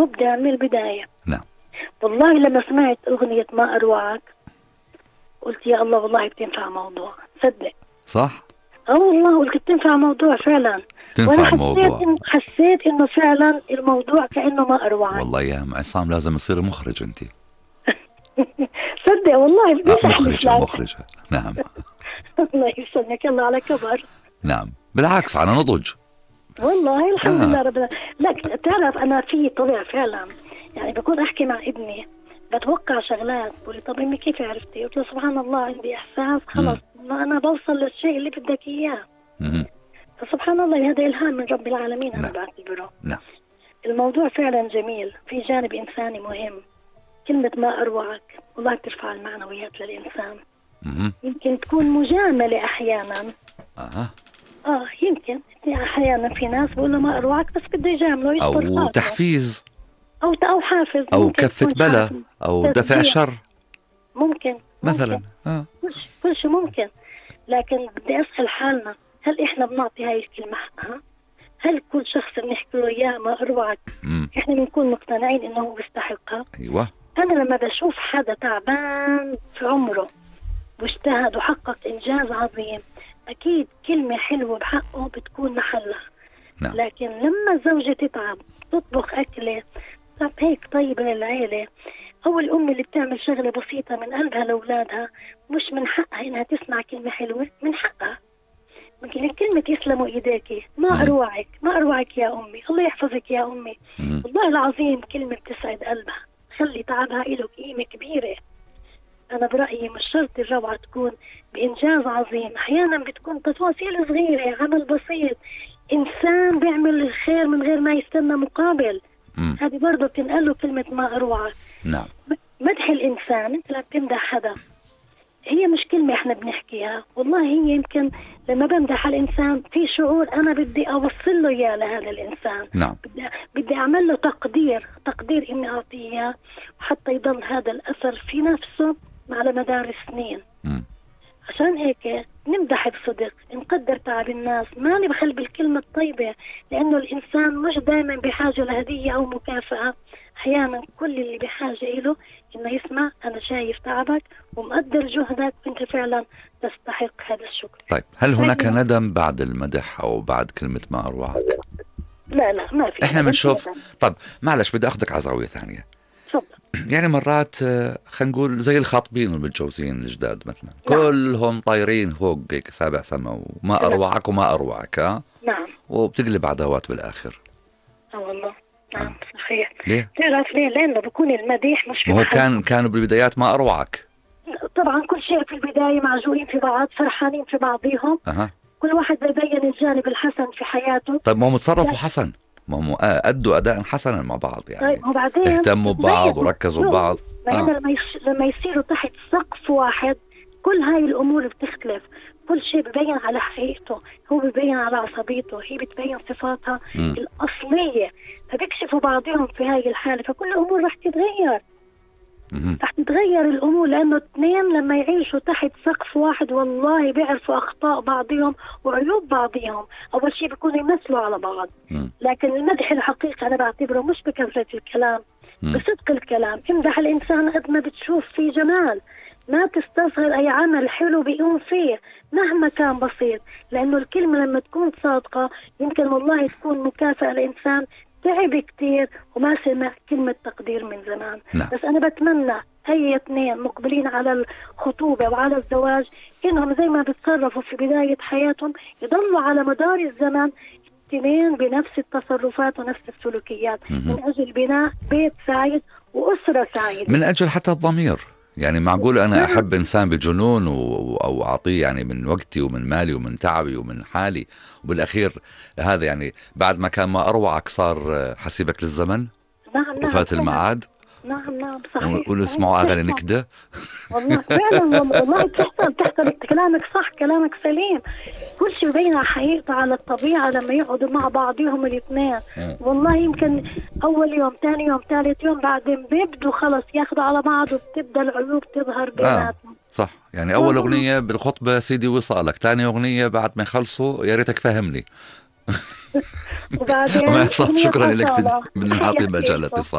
مبدع من البداية. نعم. والله لما سمعت أغنية ما أروعك قلت يا الله والله بتنفع موضوع، صدق. صح. والله قلت بتنفع موضوع فعلا. تنفع موضوع. حسيت إنه فعلا الموضوع كأنه ما أروعك. والله يا أم عصام لازم تصير مخرج أنت. صدق والله مخرجة. نعم. الله يسلمك، الله على كبر. نعم بالعكس على نضج. والله الحمد لله ربنا. لك تعرف أنا في طبع فعلا، يعني بكون أحكي مع ابني بتوقع شغلات، بقول طب أمي كيف عرفتي؟ قلت له سبحان الله عندي إحساس خلص إنه أنا بوصل للشيء اللي بدك إياه. فسبحان الله هذا إلهام من رب العالمين. أنا بعتبره. نعم. الموضوع فعلا جميل، في جانب إنساني مهم. كلمة ما أروعك والله بترفع المعنويات للإنسان. يمكن تكون مجاملة أحيانا. يمكن أحيانا في ناس بيقولوا ما أروعك بس بده يجامله أو تحفيز أو حافز أو كفة بلا أو دفع شر ممكن مثلا. كل شيء ممكن. لكن بدي أسأل حالنا، هل إحنا بنعطي هاي الكلمة حقها؟ هل كل شخص بنحكي له إياه ما أروعك إحنا بنكون مقتنعين إنه هو بيستحقها؟ أيوة. أنا لما بشوف حدا تعبان في عمره واجتهد وحقق إنجاز عظيم أكيد كلمة حلوة بحقه بتكون محلها. نعم. لكن لما الزوجة تتعب تطبخ أكلة طب هيك طيبة للعيلة، أو الأم اللي بتعمل شغلة بسيطة من قلبها لأولادها، مش من حقها إنها تسمع كلمة حلوة؟ من حقها. ممكن الكلمة يسلموا إيديك ما أروعك، ما أروعك يا أمي، الله يحفظك يا أمي. والله العظيم كلمة بتسعد قلبها، خلي تعبها إله قيمة كبيرة. أنا برأيي مش شرط الروعة تكون بإنجاز عظيم، أحيانا بتكون تفاصيل صغيرة، عمل بسيط، إنسان بيعمل الخير من غير ما يستنى مقابل. هذه برضه بتنقله كلمة ما أروعك. نعم. مدح الإنسان، أنت لا بتمدح حدا، هي مش كلمة إحنا بنحكيها، والله هي يمكن لما بمدح الإنسان في شعور أنا بدي أوصل له إياه لهذا الإنسان. نعم. بدي أعمل له تقدير إني أعطيه إياه حتى يضل هذا الأثر في نفسه على مدار السنين. عشان هيك نمدح بصدق، نقدر تعب الناس، ما نبخل بالكلمة الطيبة، لأنه الإنسان مش دائما بحاجة لهدية أو مكافأة. أحيانا كل اللي بحاجة إله إنه يسمع أنا شايف تعبك ومقدر جهدك وأنت فعلا تستحق هذا الشكر. طيب هل هناك ندم بعد المدح أو بعد كلمة ما أروعك؟ لا ما في. إحنا بنشوف. طب معلش بدي أخذك على زاوية ثانية. يعني مرات خلينا نقول زي الخاطبين والمتجوزين الجداد مثلا. نعم. كلهم طايرين فوق هيك سابع سما وما أروعك وما أروعك. نعم. وبتقلب عداوات بالآخر. والله نعم صحيح. ليه؟ تعرف ليه؟ لأنه بيكون المديح مش في هو كانوا بالبدايات ما أروعك. طبعا كل شيء في البداية معجوقين في بعض، فرحانين في بعضهم. كل واحد بيبين الجانب الحسن في حياته. طيب ما هم تصرفوا حسن، ما هم أدوا أداء حسنا مع بعض يعني. طيب وبعدين اهتموا ببعض وركزوا ببعض. لما يصيروا تحت سقف واحد كل هاي الأمور بتختلف، كل شيء ببين على حقيقته، هو ببين على عصبيته، هي بتبين صفاتها الأصلية، فبيكشفوا بعضهم في هاي الحالة، فكل الأمور رح تتغير. رح تتغير الأمور لأنه اثنين لما يعيشوا تحت سقف واحد والله بيعرفوا أخطاء بعضهم وعيوب بعضهم. أول شيء بيكونوا يمثلوا على بعض. لكن المدح الحقيقي أنا بعتبره مش بكثرة الكلام، بصدق الكلام. امدح الإنسان قد ما بتشوف فيه جمال، ما تستصغر أي عمل حلو بيقوم فيه مهما كان بسيط، لأنه الكلمة لما تكون صادقة يمكن والله تكون مكافأة لإنسان تعب كتير وما سمع كلمة تقدير من زمان. نعم. بس أنا بتمنى أي اثنين مقبلين على الخطوبة وعلى الزواج إنهم زي ما بتصرفوا في بداية حياتهم يضلوا على مدار الزمن اثنين بنفس التصرفات ونفس السلوكيات من أجل بناء بيت سعيد وأسرة سعيدة، من أجل حتى الضمير. يعني معقول أنا أحب إنسان بجنون أو أعطيه يعني من وقتي ومن مالي ومن تعبي ومن حالي، وبالأخير هذا يعني بعد ما كان ما أروعك صار حسيبك للزمن. نعم وفات الميعاد. نعم صحيح. ونسمعوا أغاني نكدة. والله فعلا والله بتحصل كلامك صح، كلامك سليم. كل شيء بين حقيقته على الطبيعة لما يقعدوا مع بعضهم الاثنين. والله يمكن أول يوم ثاني يوم ثالث يوم بعدين بيبدوا خلص ياخدوا على بعض وبتبدأ العيوب تظهر بيناتهم. صح. يعني أول أغنية بالخطبة سيدي وصالك، ثاني أغنية بعد ما يخلصوا يا ريتك فهمني. وبعدين شكرا لك. بدنا نعطي مجال الاتصال.